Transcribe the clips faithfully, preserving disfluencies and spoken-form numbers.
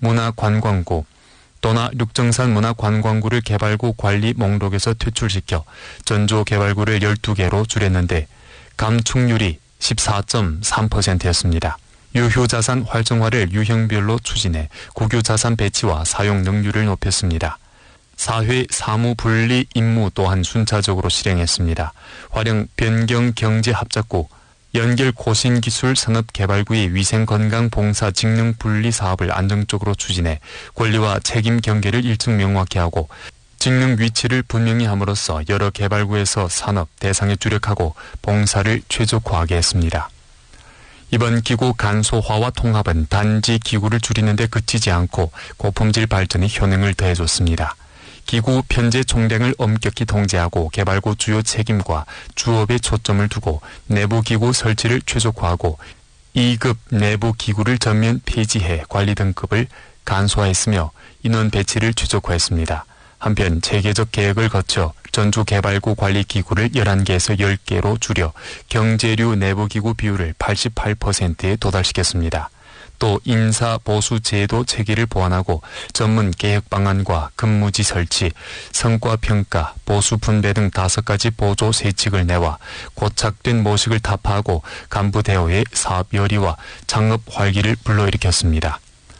문화관광구, 또나 륙정산 문화관광구를 개발구 관리 목록에서 퇴출시켜 전조개발구를 열두 개로 줄였는데 감축률이 십사 점 삼 퍼센트였습니다. 유휴자산 활성화를 유형별로 추진해 국유자산 배치와 사용 능률을 높였습니다. 사회 사무 분리 임무 또한 순차적으로 실행했습니다. 활용 변경 경제 합작구, 연결 고신기술 산업개발구의 위생건강봉사 직능 분리 사업을 안정적으로 추진해 권리와 책임 경계를 일찍 명확히 하고 직능 위치를 분명히 함으로써 여러 개발구에서 산업 대상에 주력하고 봉사를 최적화하게 했습니다. 이번 기구 간소화와 통합은 단지 기구를 줄이는 데 그치지 않고 고품질 발전에 효능을 더해줬습니다. 기구 편제 총량을 엄격히 통제하고 개발구 주요 책임과 주업에 초점을 두고 내부 기구 설치를 최적화하고 이 급 내부 기구를 전면 폐지해 관리 등급을 간소화했으며 인원 배치를 최적화했습니다. 한편 체계적 개혁을 거쳐 전주개발구 관리기구를 열한 개에서 열 개로 줄여 경제류 내부기구 비율을 팔십팔 퍼센트에 도달시켰습니다. 또 인사 보수 제도 체계를 보완하고 전문 개혁 방안과 근무지 설치, 성과 평가, 보수 분배 등 다섯 가지 보조 세칙을 내와 고착된 모식을 타파하고 간부 대우의 사업 열의와 창업 활기를 불러일으켰습니다.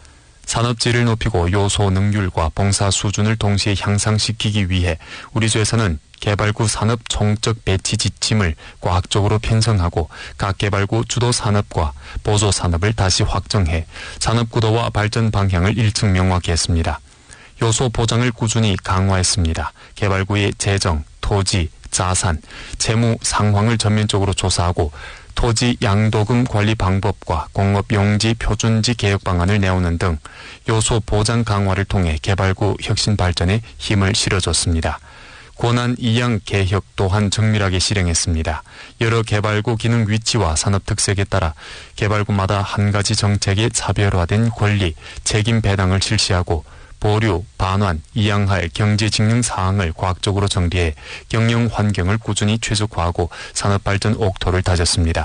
산업질을 높이고 요소 능률과 봉사 수준을 동시에 향상시키기 위해 우리 조에서는 개발구 산업 총적 배치 지침을 과학적으로 편성하고 각 개발구 주도 산업과 보조 산업을 다시 확정해 산업 구도와 발전 방향을 일찍 명확히 했습니다. 요소 보장을 꾸준히 강화했습니다. 개발구의 재정, 토지, 자산, 재무 상황을 전면적으로 조사하고 토지 양도금 관리 방법과 공업용지 표준지 개혁 방안을 내오는 등 요소 보장 강화를 통해 개발구 혁신 발전에 힘을 실어줬습니다. 권한 이양 개혁 또한 정밀하게 실행했습니다. 여러 개발구 기능 위치와 산업 특색에 따라 개발구마다 한 가지 정책의 차별화된 권리, 책임 배당을 실시하고 보류, 반환, 이양할 경제 직능 사항을 과학적으로 정리해 경영 환경을 꾸준히 최적화하고 산업 발전 옥토를 다졌습니다.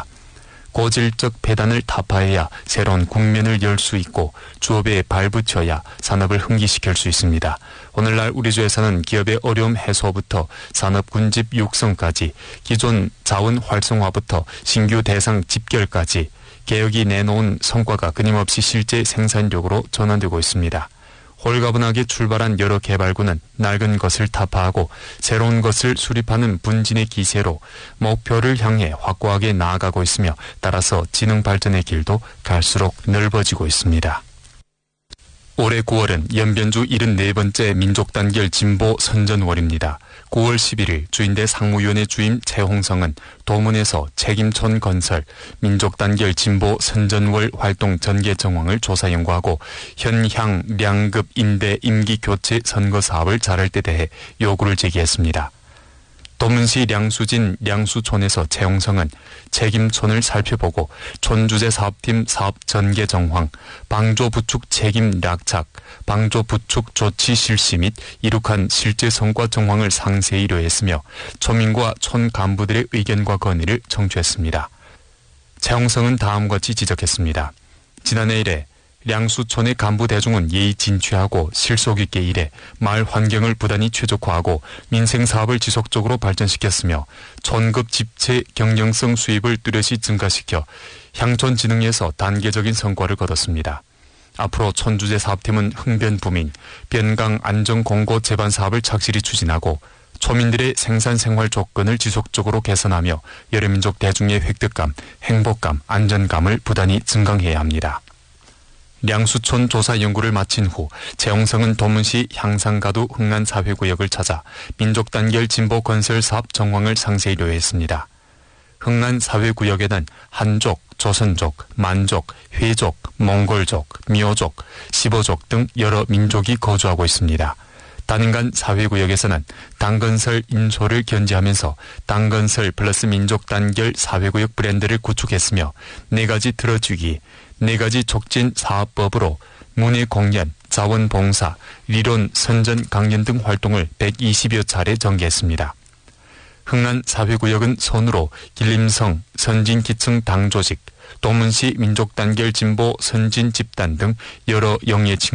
고질적 폐단을 타파해야 새로운 국면을 열 수 있고 주업에 발붙여야 산업을 흥기시킬 수 있습니다. 오늘날 우리 조에서는 기업의 어려움 해소부터 산업 군집 육성까지 기존 자원 활성화부터 신규 대상 집결까지 개혁이 내놓은 성과가 끊임없이 실제 생산력으로 전환되고 있습니다. 홀가분하게 출발한 여러 개발구는 낡은 것을 타파하고 새로운 것을 수립하는 분진의 기세로 목표를 향해 확고하게 나아가고 있으며 따라서 지능 발전의 길도 갈수록 넓어지고 있습니다. 올해 구월은 연변주 칠십사 번째 민족단결 진보 선전월입니다. 구월 십일일 주인대 상무위원회 주임 최홍성은 도문에서 책임촌 건설 민족단결 진보 선전월 활동 전개 정황을 조사 연구하고 현향 량급 인대 임기 교체 선거 사업을 잘할 때 대해 요구를 제기했습니다. 도문시 량수진 량수촌에서 최홍성은 책임촌을 살펴보고 촌주재 사업팀 사업 전개 정황, 방조 부축 책임 락착, 방조 부축 조치 실시 및 이룩한 실제 성과 정황을 상세히 의뢰했으며 초민과 촌 간부들의 의견과 건의를 청취했습니다. 최홍성은 다음과 같이 지적했습니다. 지난해 이래 량수촌의 간부 대중은 예의 진취하고 실속 있게 일해 마을 환경을 부단히 최적화하고 민생 사업을 지속적으로 발전시켰으며 촌급 집체 경영성 수입을 뚜렷이 증가시켜 향촌 진흥에서 단계적인 성과를 거뒀습니다. 앞으로 촌주재 사업팀은 흥변부민, 변강 안정 공고 재반 사업을 착실히 추진하고 초민들의 생산 생활 조건을 지속적으로 개선하며 여러 민족 대중의 획득감, 행복감, 안전감을 부단히 증강해야 합니다. 량수촌 조사 연구를 마친 후 최홍성은 도문시 향상가두 흥안사회구역을 찾아 민족단결 진보 건설 사업 정황을 상세히 요했습니다. 흥안사회구역에는 한족, 조선족, 만족, 회족, 몽골족, 미오족, 시보족 등 여러 민족이 거주하고 있습니다. 단인간 사회구역에서는 당건설 인소를 견지하면서 당건설 플러스 민족단결 사회구역 브랜드를 구축했으며 네 가지 들어주기, 네 가지 촉진 사업법으로 문예공연, 자원봉사,理論 선전 강연 등 활동을 백이십여 차례 전개했습니다. 흥안 사회구역은 손으로 길림성 선진기층 당조직, 도문시 민족단결 진보 선진 집단 등 여러 영예